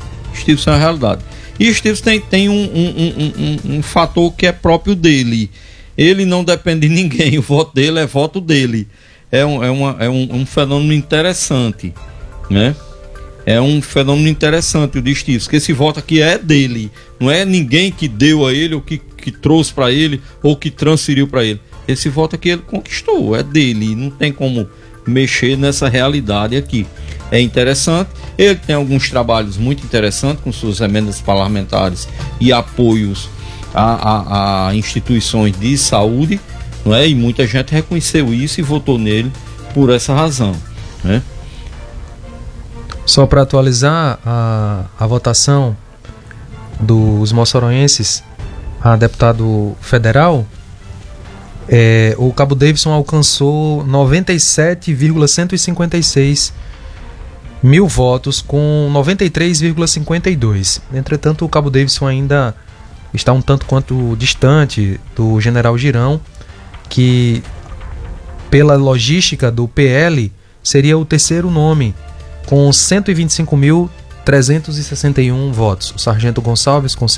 E Stevenson tem um fator que é próprio dele. Ele não depende de ninguém, o voto dele é voto dele. É um fenômeno interessante, né? É um fenômeno interessante o de Stevenson, que esse voto aqui é dele. Não é ninguém que deu a ele, ou que trouxe para ele, ou que transferiu para ele. Esse voto aqui ele conquistou, é dele. Não tem como mexer nessa realidade aqui. É interessante. Ele tem alguns trabalhos muito interessantes, com suas emendas parlamentares e apoios a instituições de saúde, não é? E muita gente reconheceu isso e votou nele por essa razão, né? Só para atualizar a votação dos moçoroenses a deputado federal, o Cabo Davidson alcançou 97,156 mil votos com 93,52. Entretanto, o Cabo Davidson ainda está um tanto quanto distante do General Girão, que pela logística do PL seria o terceiro nome, com 125.361 votos. O Sargento Gonçalves com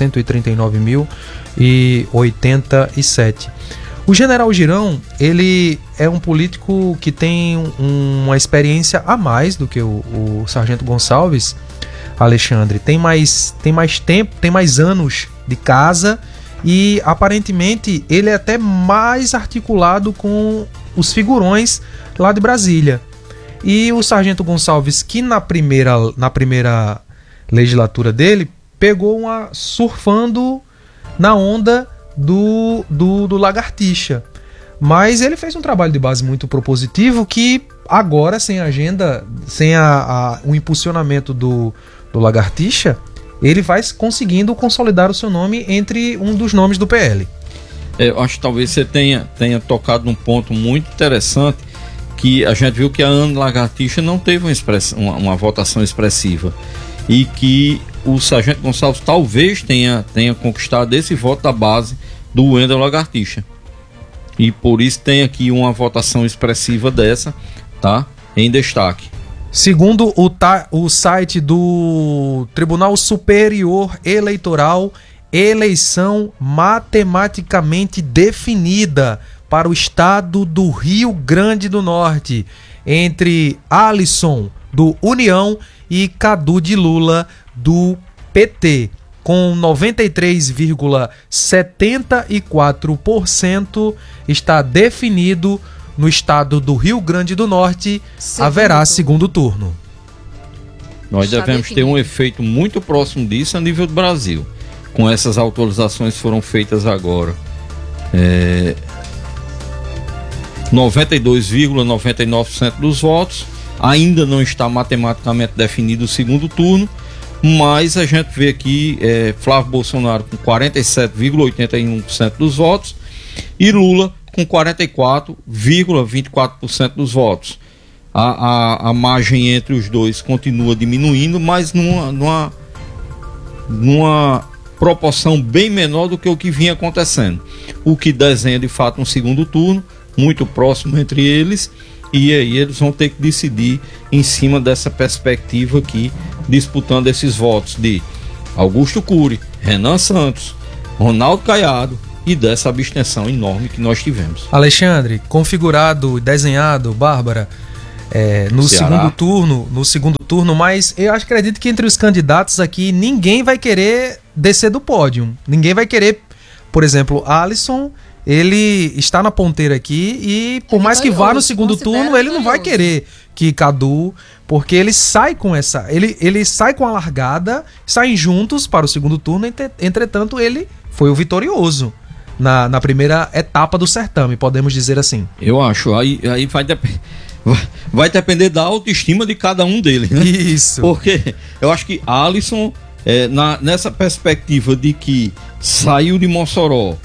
139.087. O General Girão, ele é um político que tem uma experiência a mais do que o Sargento Gonçalves, Alexandre. Tem mais tempo, tem mais anos de casa e aparentemente ele é até mais articulado com os figurões lá de Brasília. E o Sargento Gonçalves, que na primeira legislatura dele, pegou surfando na onda do Lagartixa. Mas ele fez um trabalho de base muito propositivo que agora, sem agenda, sem o impulsionamento do Lagartixa, ele vai conseguindo consolidar o seu nome entre um dos nomes do PL. Eu acho que talvez você tenha tocado num ponto muito interessante, que a gente viu que a Ana Lagartixa não teve uma votação expressiva e que o Sargento Gonçalves talvez tenha conquistado esse voto da base do Wendel Lagartixa, e por isso tem aqui uma votação expressiva dessa, tá, em destaque. Segundo o site do Tribunal Superior Eleitoral, eleição matematicamente definida para o estado do Rio Grande do Norte, entre Alisson, do União, e Cadu de Lula, do PT, com 93,74%, está definido. No estado do Rio Grande do Norte, haverá segundo turno. Nós devemos ter um efeito muito próximo disso a nível do Brasil. Com essas atualizações que foram feitas agora. 92,99% dos votos. Ainda não está matematicamente definido o segundo turno, mas a gente vê aqui Flávio Bolsonaro com 47,81% dos votos e Lula com 44,24% dos votos. a margem entre os dois continua diminuindo, mas numa proporção bem menor do que o que vinha acontecendo. O que desenha de fato um segundo turno, muito próximo entre eles, e aí eles vão ter que decidir em cima dessa perspectiva aqui, disputando esses votos de Augusto Cury, Renan Santos, Ronaldo Caiado e dessa abstenção enorme que nós tivemos. Alexandre, configurado, desenhado, Bárbara, no segundo turno, mas eu acredito que entre os candidatos aqui ninguém vai querer descer do pódio. Ninguém vai querer, por exemplo, Alisson, ele está na ponteira aqui e por mais que vá no segundo turno, ele não vai querer que Cadu, porque ele sai com ele sai com a largada, saem juntos para o segundo turno, entretanto ele foi o vitorioso na primeira etapa do certame, podemos dizer assim. Eu acho, aí vai depender da autoestima de cada um deles, né? Isso. Porque eu acho que Alisson, nessa perspectiva de que saiu de Mossoró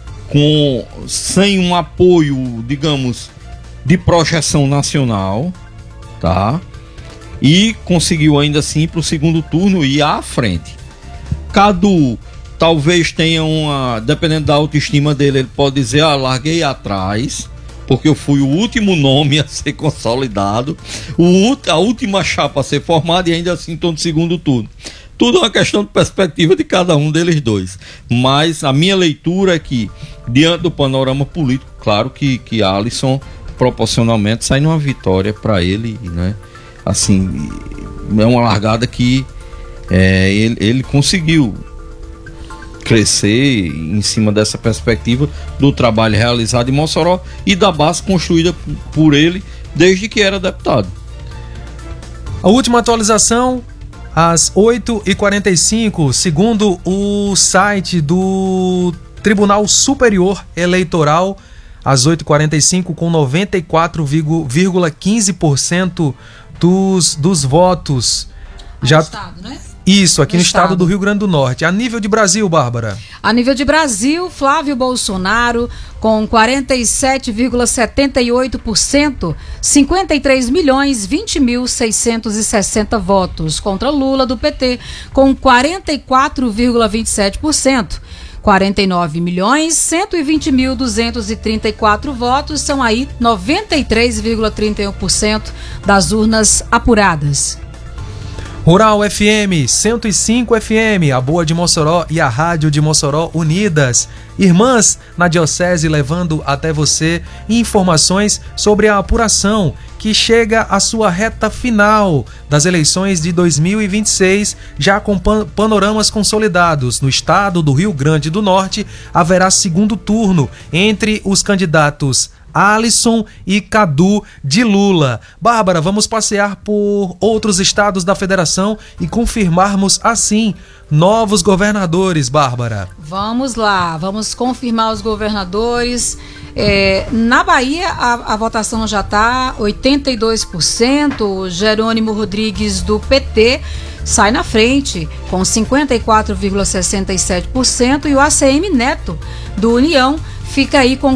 sem um apoio, digamos, de projeção nacional, tá? E conseguiu ainda assim para o segundo turno ir à frente. Cadu talvez tenha dependendo da autoestima dele, ele pode dizer, larguei atrás, porque eu fui o último nome a ser consolidado, a última chapa a ser formada e ainda assim estou no segundo turno. Tudo é uma questão de perspectiva de cada um deles dois. Mas a minha leitura é que, diante do panorama político, claro que Alisson proporcionalmente sai numa vitória para ele, né? Assim, é uma largada que ele conseguiu crescer em cima dessa perspectiva do trabalho realizado em Mossoró e da base construída por ele desde que era deputado. A última atualização, às 8h45, segundo o site do Tribunal Superior Eleitoral, às 8h45, com 94,15% dos votos. Já estado, né? Isso, aqui no estado do Rio Grande do Norte. A nível de Brasil, Bárbara? A nível de Brasil, Flávio Bolsonaro com 47,78%, 53.020.660 votos. Contra Lula, do PT, com 44,27%. 49.120.234 votos, são aí 93,31% das urnas apuradas. Rural FM, 105 FM, a Boa de Mossoró e a Rádio de Mossoró unidas. Irmãs na Diocese levando até você informações sobre a apuração que chega à sua reta final das eleições de 2026, já com panoramas consolidados. No estado do Rio Grande do Norte, haverá segundo turno entre os candidatos Alisson e Cadu de Lula. Bárbara, vamos passear por outros estados da federação e confirmarmos assim novos governadores, Bárbara. Vamos lá, vamos confirmar os governadores. Na Bahia a votação já está 82%. Jerônimo Rodrigues, do PT, sai na frente com 54,67%, e o ACM Neto, do União, fica aí com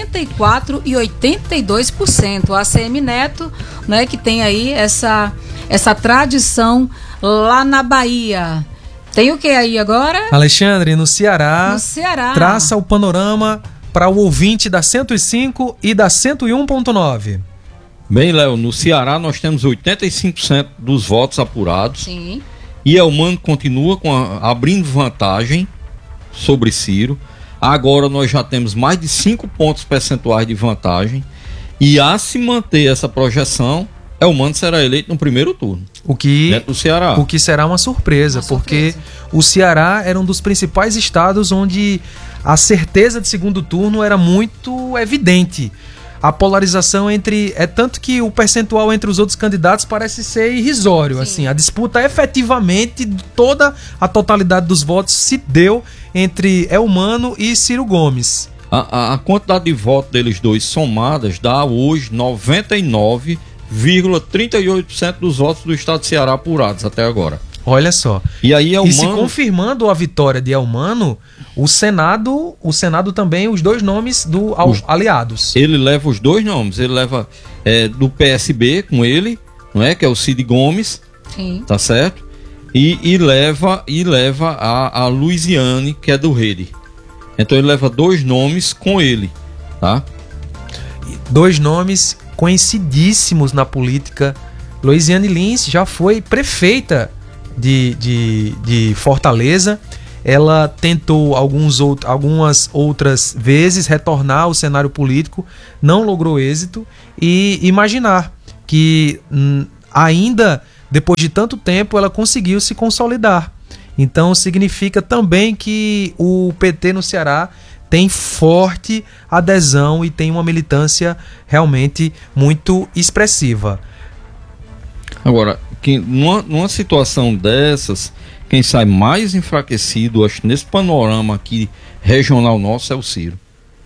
44,82%. O ACM Neto, né, que tem aí essa tradição lá na Bahia. Tem o que aí agora? Alexandre, no Ceará. Traça o panorama para o ouvinte da 105 e da 101.9. Bem, Léo, no Ceará nós temos 85% dos votos apurados. Sim. E Elmano continua abrindo vantagem sobre Ciro. Agora nós já temos mais de 5 pontos percentuais de vantagem. E a se manter essa projeção, Elmano será eleito no primeiro turno. Dentro do Ceará. O que será uma surpresa, porque o Ceará era um dos principais estados onde a certeza de segundo turno era muito evidente. A polarização tanto que o percentual entre os outros candidatos parece ser irrisório. Assim, a disputa efetivamente, toda a totalidade dos votos se deu entre Elmano e Ciro Gomes. A quantidade de votos deles dois somadas dá hoje 99,38% dos votos do estado de Ceará apurados até agora. Olha só. E aí E se confirmando a vitória de Elmano, o Senado também, os dois nomes aliados. Ele leva os dois nomes, ele leva do PSB com ele, não é? Que é o Cid Gomes. Sim. Tá certo? E leva a Luiziane, que é do Rede. Então ele leva 2 nomes com ele, tá? 2 nomes conhecidíssimos na política. Luiziane Lins já foi prefeita de Fortaleza. Ela tentou algumas outras vezes retornar ao cenário político, não logrou êxito, e imaginar que ainda depois de tanto tempo ela conseguiu se consolidar. Então significa também que o PT no Ceará tem forte adesão e tem uma militância realmente muito expressiva. Agora, numa situação dessas, quem sai mais enfraquecido, acho, nesse panorama aqui regional nosso, é o Ciro.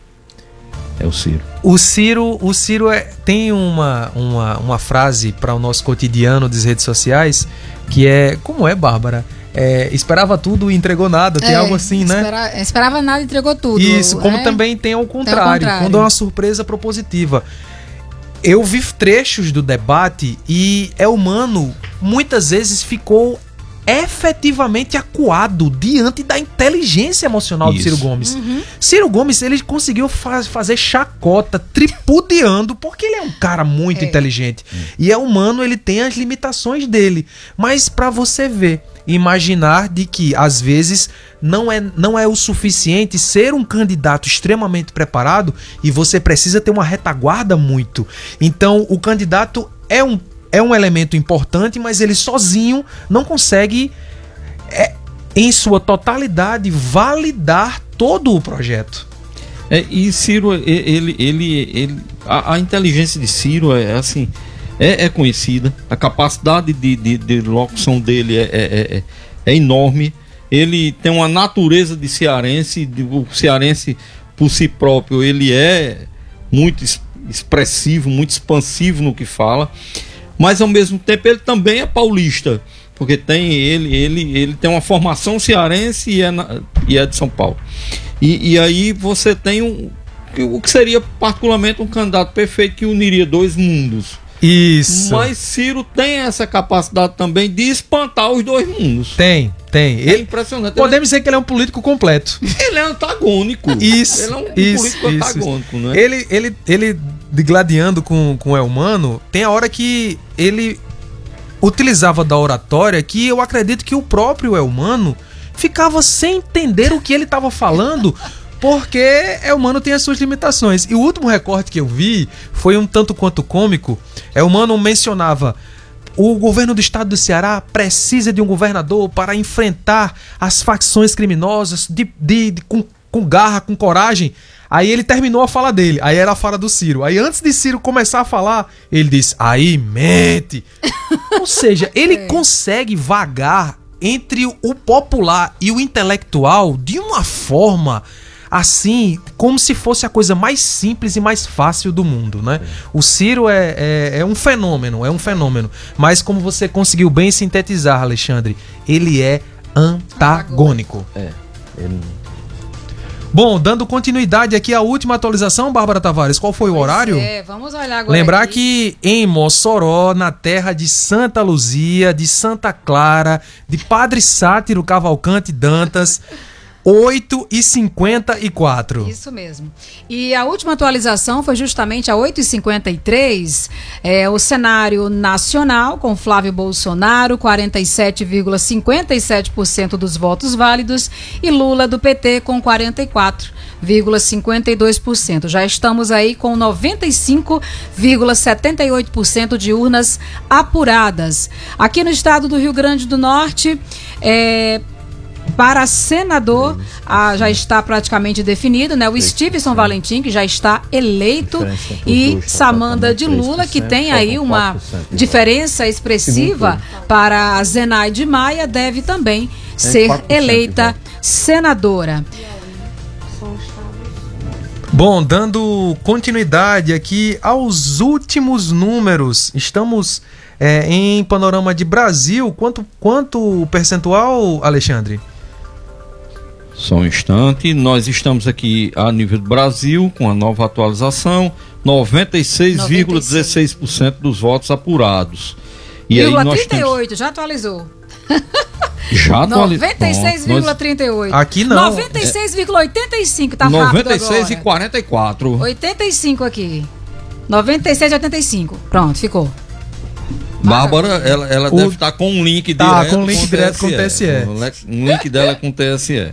O Ciro tem uma frase para o nosso cotidiano das redes sociais, que é, como é, Bárbara? Esperava tudo e entregou nada, tem algo assim, né? Esperava nada e entregou tudo. Isso, como também tem ao contrário, quando é uma surpresa propositiva. Eu vi trechos do debate e Elmano muitas vezes ficou efetivamente acuado diante da inteligência emocional de Ciro Gomes. Ciro Gomes, ele conseguiu fazer chacota, tripudiando, porque ele é um cara muito inteligente. E Elmano, ele tem as limitações dele. Mas para você ver, imaginar de que às vezes não é o suficiente ser um candidato extremamente preparado e você precisa ter uma retaguarda muito. Então o candidato é um elemento importante, mas ele sozinho não consegue em sua totalidade validar todo o projeto. E Ciro, a inteligência de Ciro é conhecida, a capacidade de locução dele é enorme. Ele tem uma natureza de cearense, o cearense por si próprio, ele é muito expressivo, muito expansivo no que fala, mas ao mesmo tempo ele também é paulista, porque ele tem uma formação cearense e é de São Paulo. E aí você tem o que seria particularmente um candidato perfeito que uniria 2 mundos. Isso. Mas Ciro tem essa capacidade também de espantar os 2 mundos. Tem. É impressionante. Podemos dizer que ele é um político completo. Ele é antagônico. Isso. Ele é um político antagônico, né? Ele gladiando com Elmano, tem a hora que ele utilizava da oratória que eu acredito que o próprio Elmano ficava sem entender o que ele estava falando, porque Elmano tem as suas limitações. E o último recorte que eu vi foi um tanto quanto cômico. Elmano mencionava: o governo do estado do Ceará precisa de um governador para enfrentar as facções criminosas com garra, com coragem. Aí ele terminou a fala dele, aí era a fala do Ciro. Aí antes de Ciro começar a falar, ele disse: aí mente. Ou seja, ele consegue vagar entre o popular e o intelectual de uma forma assim, como se fosse a coisa mais simples e mais fácil do mundo, né? O Ciro é um fenômeno, mas como você conseguiu bem sintetizar, Alexandre, ele é antagônico. Bom, dando continuidade aqui à última atualização, Bárbara Tavares, qual foi o horário? Vamos olhar agora. Lembrar que em Mossoró, na terra de Santa Luzia, de Santa Clara, de Padre Sátiro Cavalcante Dantas, 8h54. Isso mesmo. E a última atualização foi justamente a 8h53. O cenário nacional, com Flávio Bolsonaro, 47,57% dos votos válidos, e Lula do PT com 44,52%. Já estamos aí com 95,78% de urnas apuradas. Aqui no estado do Rio Grande do Norte, para senador, já está praticamente definido, né? O Stevenson Valentim, que já está eleito, e Samanda de Lula, que tem aí uma diferença expressiva para a Zenaide Maia, deve também ser eleita senadora. Bom, dando continuidade aqui aos últimos números, estamos em panorama de Brasil. Quanto o percentual, Alexandre? Só um instante. Nós estamos aqui a nível do Brasil com a nova atualização, 96,16% dos votos apurados. E aí nós 38, já atualizou. Já atualizou. 96,38. Aqui não. 96,85, tá rápido 96,44. 85 aqui. 96,85. Pronto, ficou. Bárbara, ela deve estar com um link direto. Tá, com um link direto com o TSE. Um link dela com o TSE.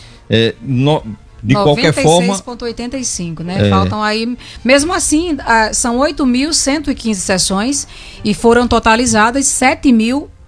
De qualquer forma. 96,85, né? Faltam aí. Mesmo assim, são 8.115 sessões e foram totalizadas 7.000